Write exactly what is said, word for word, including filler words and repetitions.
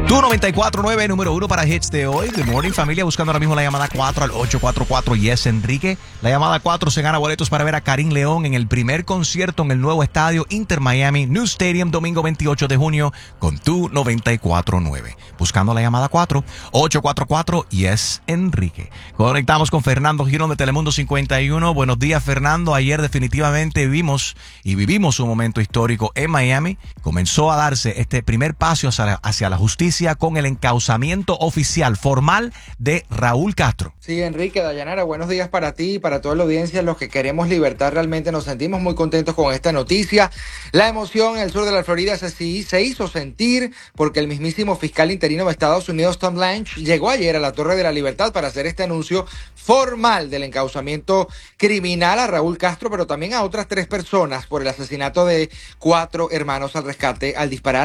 Tu noventa y cuatro punto nueve, número uno para hits de hoy. Good morning, familia. Buscando ahora mismo la llamada cuatro al ocho cuatro cuatro. Yes, Enrique. La llamada cuatro se gana boletos para ver a Karim León en el primer concierto en el nuevo estadio Inter Miami New Stadium, domingo veintiocho de junio, con Tu noventa y cuatro punto nueve. Buscando la llamada cuatro, ocho cuatro cuatro. Yes, Enrique. Conectamos con Fernando Girón de Telemundo cincuenta y uno. Buenos días, Fernando. Ayer definitivamente vimos y vivimos un momento histórico en Miami. Comenzó a darse este primer paso hacia la, hacia la justicia con el encauzamiento oficial formal de Raúl Castro. Sí, Enrique, Dayanara, buenos días para ti y para toda la audiencia. Los que queremos libertad realmente nos sentimos muy contentos con esta noticia. La emoción en el sur de la Florida se, se hizo sentir porque el mismísimo fiscal interino de Estados Unidos, Tom Lange, llegó ayer a la Torre de la Libertad para hacer este anuncio formal del encauzamiento criminal a Raúl Castro, pero también a otras tres personas por el asesinato de cuatro hermanos al rescate al disparar